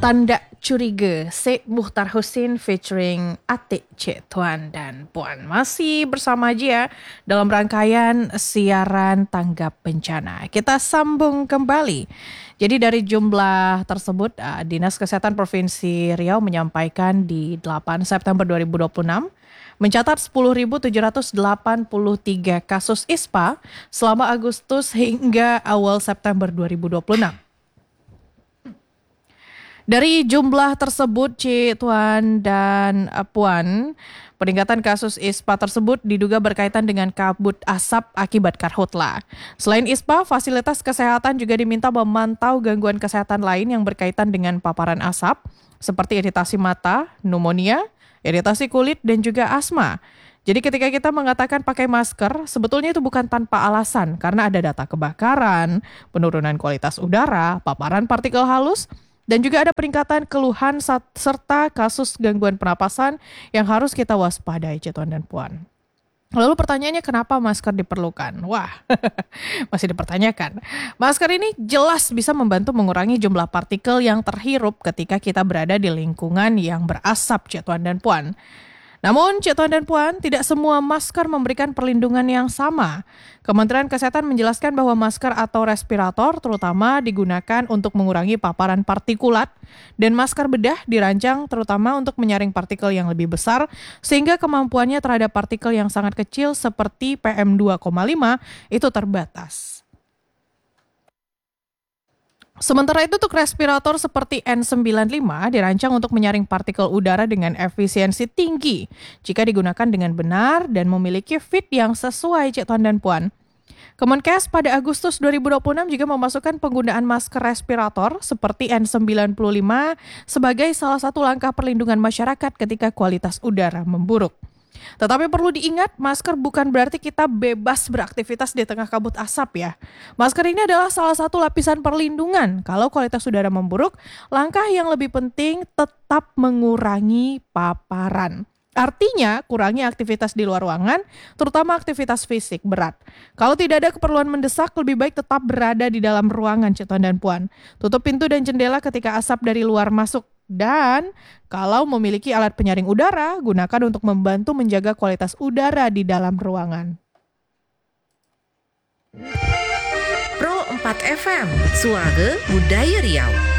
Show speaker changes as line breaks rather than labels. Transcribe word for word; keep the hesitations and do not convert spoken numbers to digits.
Tanda Curiga, Syed Mukhtar Husin featuring Atik Cik Tuan dan Puan. Masih bersama aja dalam rangkaian siaran tanggap bencana. Kita sambung kembali. Jadi dari jumlah tersebut, Dinas Kesehatan Provinsi Riau menyampaikan di delapan September dua ribu dua puluh enam mencatat sepuluh ribu tujuh ratus delapan puluh tiga kasus I S P A selama Agustus hingga awal September dua ribu dua puluh enam. Dari jumlah tersebut, Cik Tuan dan Puan, peningkatan kasus I S P A tersebut diduga berkaitan dengan kabut asap akibat karhutla. Selain I S P A, fasilitas kesehatan juga diminta memantau gangguan kesehatan lain yang berkaitan dengan paparan asap, seperti iritasi mata, pneumonia, iritasi kulit, dan juga asma. Jadi ketika kita mengatakan pakai masker, sebetulnya itu bukan tanpa alasan, karena ada data kebakaran, penurunan kualitas udara, paparan partikel halus, dan juga ada peningkatan keluhan serta kasus gangguan pernapasan yang harus kita waspadai, Cik Tuan dan Puan. Lalu pertanyaannya, kenapa masker diperlukan? Wah, masih dipertanyakan. Masker ini jelas bisa membantu mengurangi jumlah partikel yang terhirup ketika kita berada di lingkungan yang berasap, Cik Tuan dan Puan. Namun, Cik Tuan dan Puan, tidak semua masker memberikan perlindungan yang sama. Kementerian Kesehatan menjelaskan bahwa masker atau respirator terutama digunakan untuk mengurangi paparan partikulat dan masker bedah dirancang terutama untuk menyaring partikel yang lebih besar sehingga kemampuannya terhadap partikel yang sangat kecil seperti P M dua koma lima itu terbatas. Sementara itu untuk respirator seperti N sembilan puluh lima dirancang untuk menyaring partikel udara dengan efisiensi tinggi jika digunakan dengan benar dan memiliki fit yang sesuai, Cik Tuan dan Puan. Kemenkes pada Agustus dua ribu dua puluh enam juga memasukkan penggunaan masker respirator seperti N sembilan puluh lima sebagai salah satu langkah perlindungan masyarakat ketika kualitas udara memburuk. Tetapi perlu diingat, masker bukan berarti kita bebas beraktivitas di tengah kabut asap ya. Masker ini adalah salah satu lapisan perlindungan. Kalau kualitas udara memburuk, langkah yang lebih penting tetap mengurangi paparan. Artinya, kurangi aktivitas di luar ruangan, terutama aktivitas fisik berat. Kalau tidak ada keperluan mendesak, lebih baik tetap berada di dalam ruangan, Cik Tuan dan Puan. Tutup pintu dan jendela ketika asap dari luar masuk. Dan kalau memiliki alat penyaring udara, gunakan untuk membantu menjaga kualitas udara di dalam ruangan.
Pro empat F M, Suara Budaya Riau.